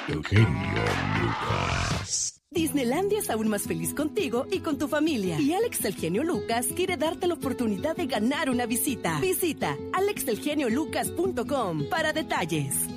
Eugenio Lucas. Disneylandia es aún más feliz contigo y con tu familia. Y Alex el Genio Lucas quiere darte la oportunidad de ganar una visita. Visita alexelgeniolucas.com para detalles.